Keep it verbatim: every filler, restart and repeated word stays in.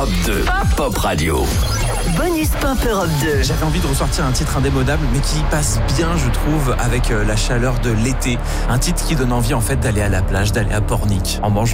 Europe deux, Pop Radio. Bonus Pop Europe deux. J'avais envie de ressortir un titre indémodable, mais qui passe bien, je trouve, avec la chaleur de l'été. Un titre qui donne envie, en fait, d'aller à la plage, d'aller à Pornic, en mangeant